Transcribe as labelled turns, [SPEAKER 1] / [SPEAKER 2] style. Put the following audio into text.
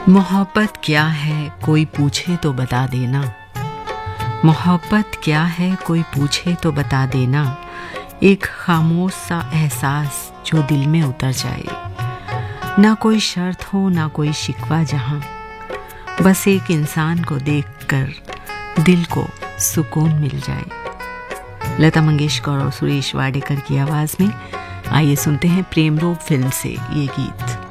[SPEAKER 1] मोहब्बत क्या है कोई पूछे तो बता देना। मोहब्बत क्या है कोई पूछे तो बता देना। एक खामोश सा एहसास जो दिल में उतर जाए। ना कोई शर्त हो ना कोई शिकवा, जहां बस एक इंसान को देखकर दिल को सुकून मिल जाए। लता मंगेशकर और सुरेश वाडेकर की आवाज में आइए सुनते हैं प्रेम रोग फिल्म से ये गीत।